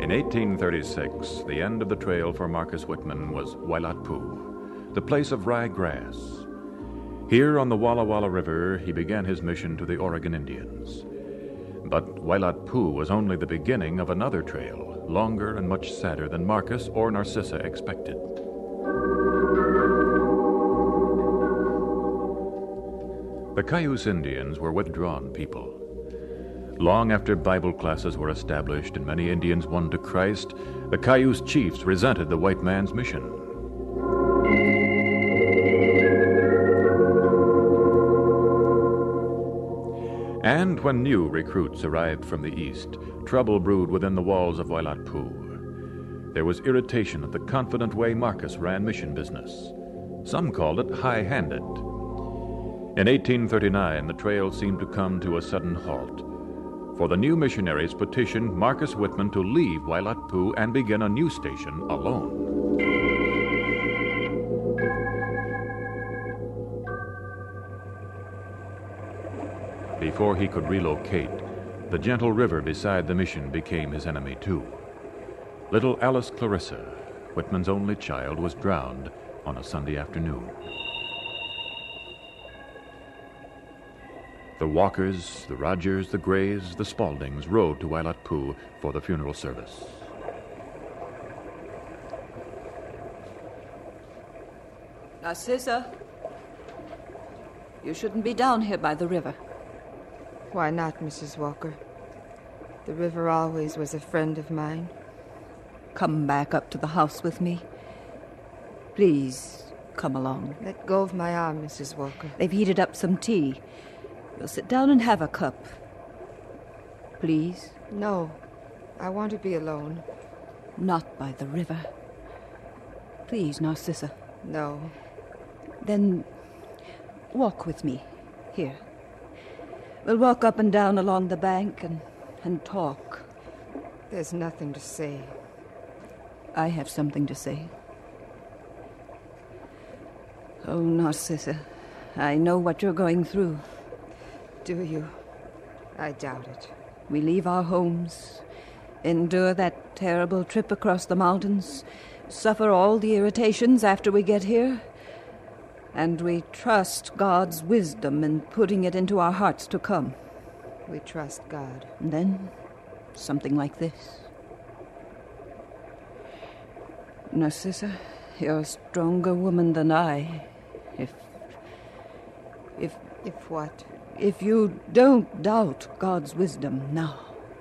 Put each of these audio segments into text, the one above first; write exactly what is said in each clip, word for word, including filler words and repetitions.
In eighteen thirty-six, the end of the trail for Marcus Whitman was Wailatpu, the place of rye grass. Here on the Walla Walla River, he began his mission to the Oregon Indians. But Wailatpu was only the beginning of another trail, longer and much sadder than Marcus or Narcissa expected. The Cayuse Indians were withdrawn people. Long after Bible classes were established and many Indians won to Christ, the Cayuse chiefs resented the white man's mission. And when new recruits arrived from the east, trouble brewed within the walls of Wailatpu. There was irritation at the confident way Marcus ran mission business. Some called it high-handed. In eighteen thirty-nine, the trail seemed to come to a sudden halt, for the new missionaries petitioned Marcus Whitman to leave Wailatpu and begin a new station alone. Before he could relocate, the gentle river beside the mission became his enemy too. Little Alice Clarissa, Whitman's only child, was drowned on a Sunday afternoon. The Walkers, the Rogers, the Grays, the Spauldings rode to Wailatpu for the funeral service. Narcissa, you shouldn't be down here by the river. Why not, Missus Walker? The river always was a friend of mine. Come back up to the house with me. Please, come along. Let go of my arm, Missus Walker. They've heated up some tea. We'll sit down and have a cup. Please? No, I want to be alone. Not by the river. Please, Narcissa. No. Then walk with me. Here. We'll walk up and down along the bank and, and talk. There's nothing to say. I have something to say. Oh, Narcissa, I know what you're going through. Do you? I doubt it. We leave our homes, endure that terrible trip across the mountains, suffer all the irritations after we get here, and we trust God's wisdom in putting it into our hearts to come. We trust God. And then, something like this. Narcissa, you're a stronger woman than I. If... If... If what? If you don't doubt God's wisdom now.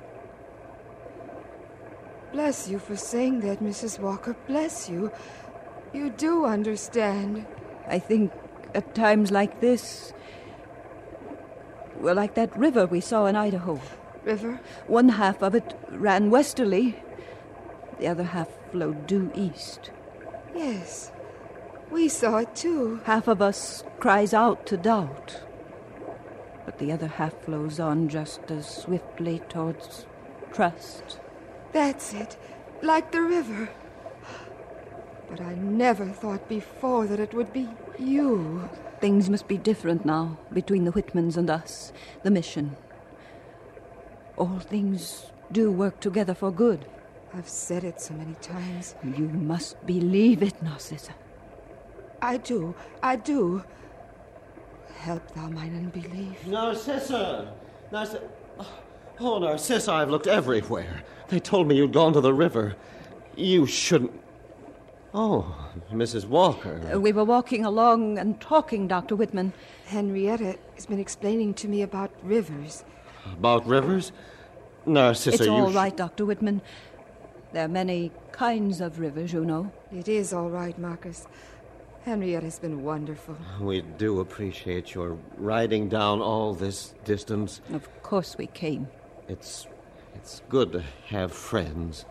Bless you for saying that, Missus Walker. Bless you. You do understand. I think at times like this, we're like that river we saw in Idaho. River? One half of it ran westerly. The other half flowed due east. Yes. We saw it too. Half of us cries out to doubt. But the other half flows on just as swiftly towards trust. That's it. Like the river. But I never thought before that it would be you. Things must be different now between the Whitmans and us, the mission. All things do work together for good. I've said it so many times. You must believe it, Narcissa. I do. I do. Help thou mine unbelief. Narcissa! Narcissa... Oh, Narcissa, I've looked everywhere. They told me you'd gone to the river. You shouldn't... Oh, Missus Walker. Uh, we were walking along and talking, Doctor Whitman. Henrietta has been explaining to me about rivers. About rivers? Narcissa, It's you... all sh- right, Doctor Whitman. There are many kinds of rivers, you know. It is all right, Marcus. Henrietta has been wonderful. We do appreciate your riding down all this distance. Of course we came. It's... it's good to have friends.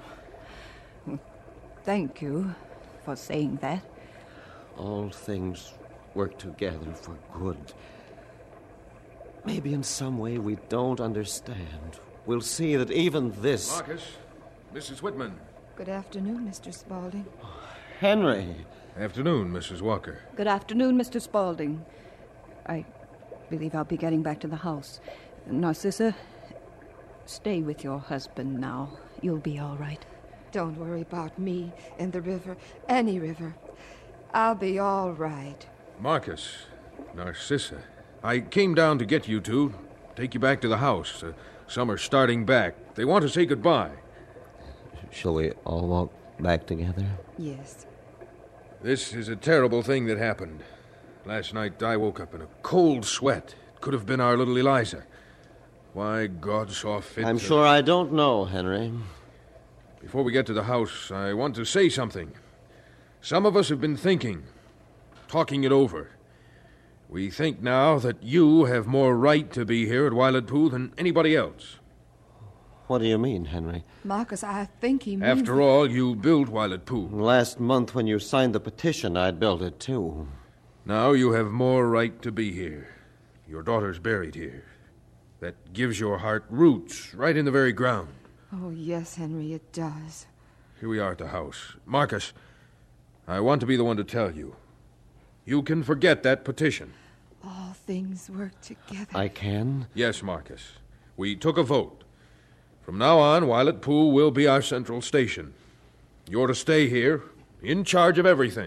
Thank you for saying that. All things work together for good. Maybe in some way we don't understand. We'll see that even this... Marcus, Missus Whitman. Good afternoon, Mister Spaulding. Henry. Afternoon, Missus Walker. Good afternoon, Mister Spaulding. I believe I'll be getting back to the house. Narcissa, stay with your husband now. You'll be all right. Don't worry about me and the river, any river. I'll be all right. Marcus, Narcissa, I came down to get you two, take you back to the house. Uh, some are starting back. They want to say goodbye. Shall we all walk back together? Yes. This is a terrible thing that happened. Last night I woke up in a cold sweat. It could have been our little Eliza. Why God saw fit I'm to... sure I don't know, Henry. Before we get to the house, I want to say something. Some of us have been thinking, talking it over. We think now that you have more right to be here at Wilet Pool than anybody else. What do you mean, Henry? Marcus, I think he means... After all, you built Wilet Pool. Last month when you signed the petition, I'd built it too. Now you have more right to be here. Your daughter's buried here. That gives your heart roots right in the very ground. Oh, yes, Henry, it does. Here we are at the house. Marcus, I want to be the one to tell you. You can forget that petition. All things work together. I can? Yes, Marcus. We took a vote. From now on, Wilet Pool will be our central station. You're to stay here, in charge of everything.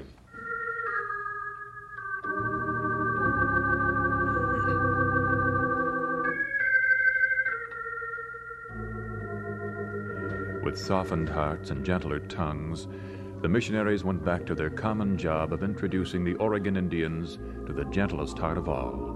With softened hearts and gentler tongues, the missionaries went back to their common job of introducing the Oregon Indians to the gentlest heart of all,